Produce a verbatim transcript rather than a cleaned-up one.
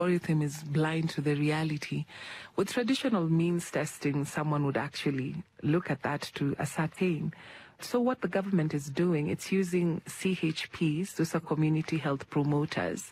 algorithm is blind to the reality. With traditional means testing, someone would actually look at that to ascertain. So what the government is doing, it's using C H Ps, those are community health promoters,